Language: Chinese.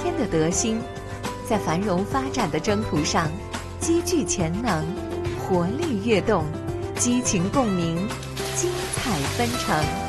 天的德兴，在繁荣发展的征途上积聚潜能，活力跃动，激情共鸣，精彩纷呈。